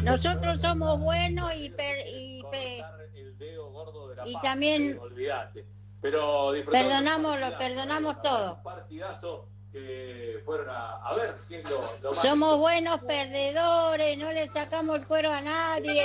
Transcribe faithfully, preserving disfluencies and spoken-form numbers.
Nosotros somos buenos y, per, y, pe, y también Pero perdonamos, lo perdonamos todo. Que fueron a, a ver qué es lo, lo más Somos buenos perdedores, no le sacamos el cuero a nadie.